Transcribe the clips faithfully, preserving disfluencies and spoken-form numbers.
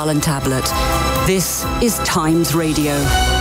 And tablet. This is Times Radio.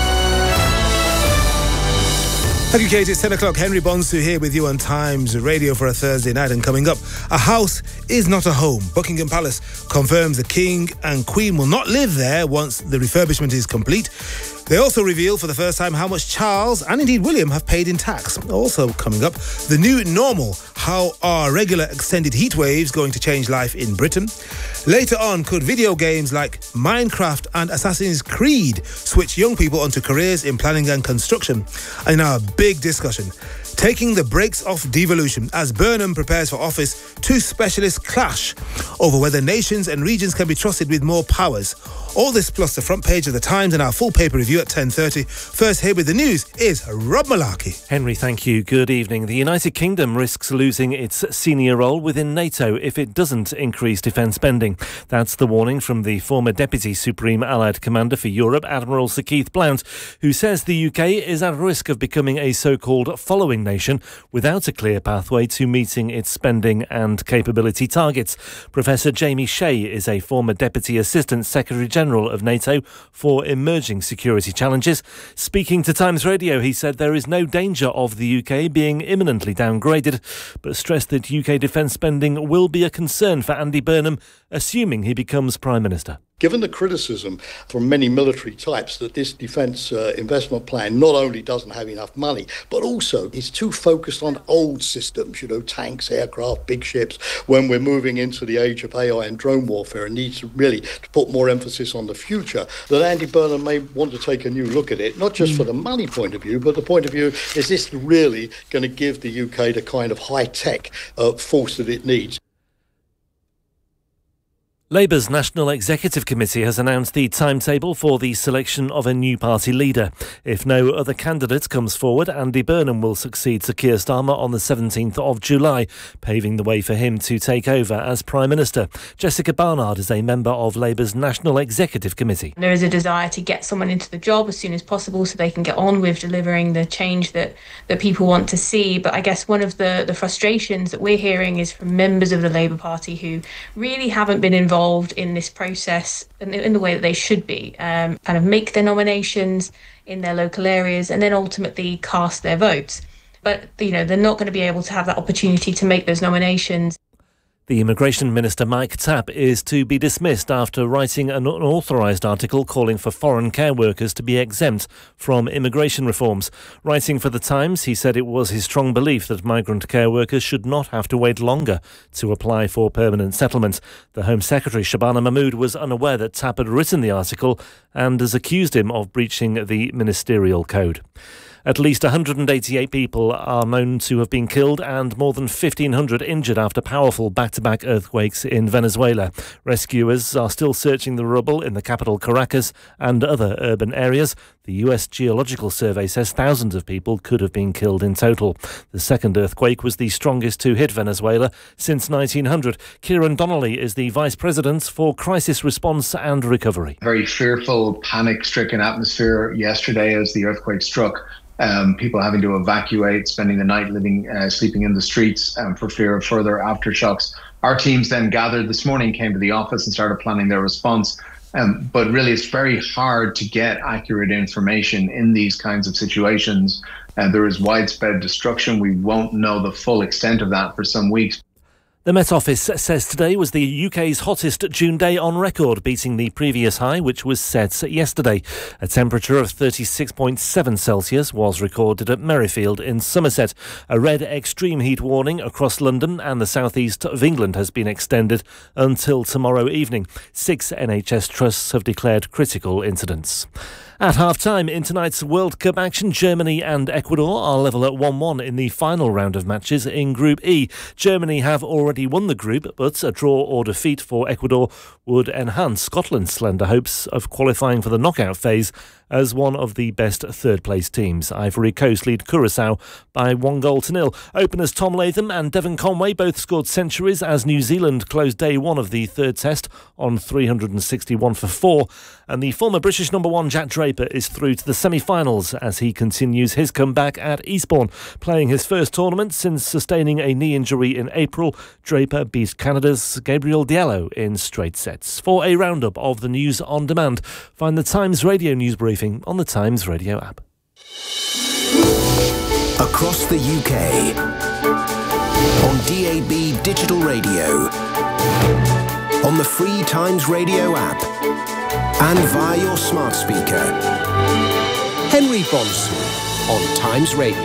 Thank you, Kate. It's ten o'clock. Henry Bonsu here with you on Times Radio for a Thursday night. And coming up, a house is not a home. Buckingham Palace confirms the King and Queen will not live there once the refurbishment is complete. They also reveal for the first time how much Charles and indeed William have paid in tax. Also coming up, the new normal. How are regular extended heat waves going to change life in Britain? Later on, could video games like Minecraft and Assassin's Creed switch young people onto careers in planning and construction? And in our big discussion, taking the brakes off devolution as Burnham prepares for office, two specialists clash over whether nations and regions can be trusted with more powers. All this plus the front page of the Times and our full paper review at ten thirty. First here with the news is Rob Malarkey. Henry, thank you. Good evening. The United Kingdom risks losing its senior role within NATO if it doesn't increase defence spending. That's the warning from the former Deputy Supreme Allied Commander for Europe, Admiral Sir Keith Blount, who says the U K is at risk of becoming a so-called following nation without a clear pathway to meeting its spending and capability targets. Professor Jamie Shea is a former Deputy Assistant Secretary General of NATO for emerging security challenges. Speaking to Times Radio, he said there is no danger of the U K being imminently downgraded, but stressed that U K defence spending will be a concern for Andy Burnham, assuming he becomes Prime Minister. Given the criticism from many military types that this defence uh, investment plan not only doesn't have enough money, but also is too focused on old systems, you know, tanks, aircraft, big ships, when we're moving into the age of A I and drone warfare and needs to really to put more emphasis on the future, that Andy Burnham may want to take a new look at it, not just mm. for the money point of view, but the point of view, is this really going to give the U K the kind of high-tech uh, force that it needs? Labour's National Executive Committee has announced the timetable for the selection of a new party leader. If no other candidate comes forward, Andy Burnham will succeed Sir Keir Starmer on the seventeenth of July, paving the way for him to take over as Prime Minister. Jessica Barnard is a member of Labour's National Executive Committee. There is a desire to get someone into the job as soon as possible so they can get on with delivering the change that, that people want to see. But I guess one of the, the frustrations that we're hearing is from members of the Labour Party who really haven't been involved in this process in, in the way that they should be, um, kind of make their nominations in their local areas and then ultimately cast their votes. But, you know, they're not going to be able to have that opportunity to make those nominations. The Immigration Minister Mike Tapp is to be dismissed after writing an unauthorised article calling for foreign care workers to be exempt from immigration reforms. Writing for The Times, he said it was his strong belief that migrant care workers should not have to wait longer to apply for permanent settlement. The Home Secretary, Shabana Mahmood, was unaware that Tapp had written the article and has accused him of breaching the ministerial code. At least one hundred eighty-eight people are known to have been killed and more than fifteen hundred injured after powerful back-to-back earthquakes in Venezuela. Rescuers are still searching the rubble in the capital Caracas and other urban areas. The U S Geological Survey says thousands of people could have been killed in total. The second earthquake was the strongest to hit Venezuela since nineteen hundred. Kieran Donnelly is the Vice President for Crisis Response and Recovery. Very fearful, panic-stricken atmosphere yesterday as the earthquake struck. Um, people having to evacuate, spending the night living, uh, sleeping in the streets um, for fear of further aftershocks. Our teams then gathered this morning, came to the office and started planning their response. Um, but really, it's very hard to get accurate information in these kinds of situations. Uh, there is widespread destruction. We won't know the full extent of that for some weeks. The Met Office says today was the U K's hottest June day on record, beating the previous high, which was set yesterday. A temperature of thirty-six point seven Celsius was recorded at Merrifield in Somerset. A red extreme heat warning across London and the southeast of England has been extended until tomorrow evening. Six N H S trusts have declared critical incidents. At half-time in tonight's World Cup action, Germany and Ecuador are level at one one in the final round of matches in Group E. Germany have already won the group, but a draw or defeat for Ecuador would enhance Scotland's slender hopes of qualifying for the knockout phase as one of the best third-place teams. Ivory Coast lead Curaçao by one goal to nil. Openers Tom Latham and Devon Conway both scored centuries as New Zealand closed day one of the third test on three hundred sixty-one for four. And the former British number one Jack Draper is through to the semi-finals as he continues his comeback at Eastbourne. Playing his first tournament since sustaining a knee injury in April, Draper beat Canada's Gabriel Diallo in straight sets. For a roundup of the news on demand, find the Times Radio news briefing on the Times Radio app. Across the U K, on D A B digital radio, on the free Times Radio app, and via your smart speaker. Henry Bonsu on Times Radio.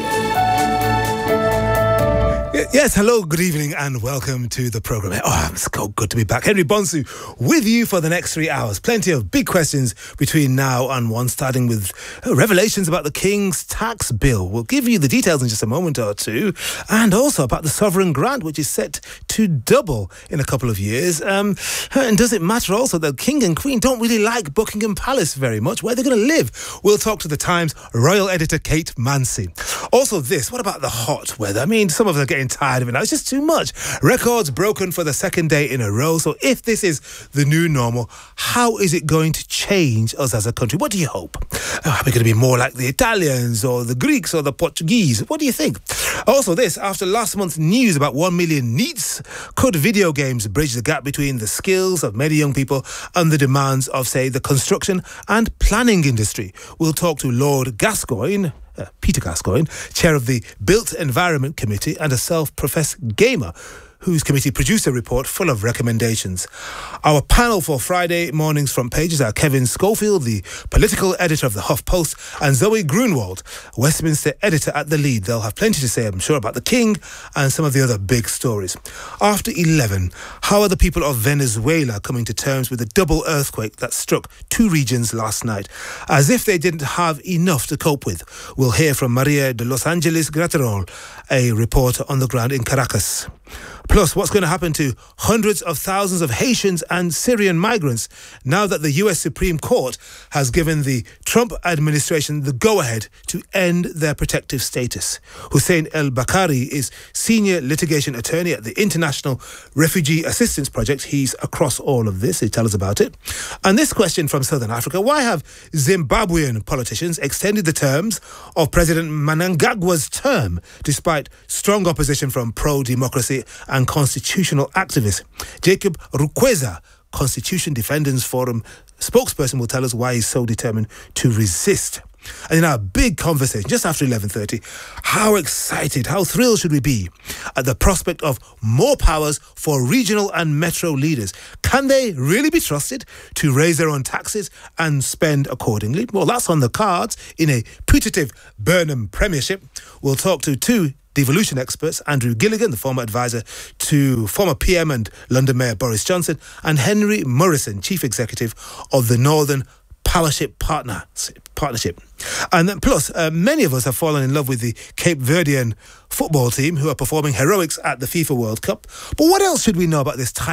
Yes, hello, good evening and welcome to the programme. Oh, it's so good to be back. Henry Bonsu with you for the next three hours. Plenty of big questions between now and one, starting with revelations about the King's tax bill. We'll give you the details in just a moment or two, and also about the sovereign grant, which is set to double in a couple of years. Um, and does it matter also that King and Queen don't really like Buckingham Palace very much? Where they're going to live? We'll talk to the Times royal editor Kate Mansi. Also this, what about the hot weather? I mean, some of us are getting tired of it now. It's just too much. Records broken for the second day in a row. So if this is the new normal, how is it going to change us as a country? What do you hope? Are we going to be more like the Italians or the Greeks or the Portuguese? What do you think? Also this, after last month's news about one million NEETs, could video games bridge the gap between the skills of many young people and the demands of, say, the construction and planning industry? We'll talk to Lord Gascoigne, Uh, Peter Gascoigne, chair of the Built Environment Committee and a self-professed gamer, whose committee produced a report full of recommendations. Our panel for Friday morning's front pages are Kevin Schofield, the political editor of the HuffPost, and Zoe Grunwald, Westminster editor at The Lead. They'll have plenty to say, I'm sure, about the King and some of the other big stories. After eleven, how are the people of Venezuela coming to terms with the double earthquake that struck two regions last night? As if they didn't have enough to cope with. We'll hear from Maria de Los Angeles Graterol, a reporter on the ground in Caracas. Plus, what's going to happen to hundreds of thousands of Haitians and Syrian migrants now that the U S Supreme Court has given the Trump administration the go-ahead to end their protective status? Hussein El Bakari is senior litigation attorney at the International Refugee Assistance Project. He's across all of this. He'll tell us about it. And this question from Southern Africa: why have Zimbabwean politicians extended the terms of President Mnangagwa's term despite strong opposition from pro-democracy and constitutional activist? Jacob Rukweza, Constitution Defenders Forum spokesperson, will tell us why he's so determined to resist. And in our big conversation just after eleven thirty, how excited, how thrilled should we be at the prospect of more powers for regional and metro leaders? Can they really be trusted to raise their own taxes and spend accordingly? Well, that's on the cards in a putative Burnham Premiership. We'll talk to two devolution experts, Andrew Gilligan, the former advisor to former P M and London Mayor Boris Johnson, and Henry Morrison, chief executive of the Northern Powership Partner, Partnership. And then plus, uh, many of us have fallen in love with the Cape Verdean football team, who are performing heroics at the FIFA World Cup. But what else should we know about this time?